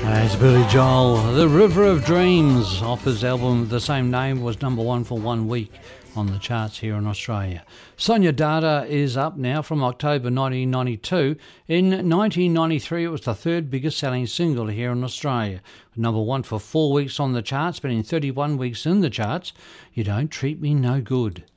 It's Billy Joel. The River of Dreams, off his album of the same name, was number one for 1 week on the charts here in Australia. Sonia Dada is up now from October 1992. In 1993, it was the third biggest selling single here in Australia. Number one for 4 weeks on the charts, spending 31 weeks in the charts. You Don't Treat Me No Good.